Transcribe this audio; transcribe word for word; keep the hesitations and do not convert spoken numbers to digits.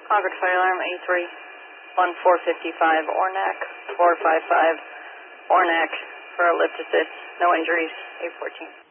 Concord Fire Alarm A three, one four five Ornac, four five five Ornac for a lift assist, no injuries, eight fourteen.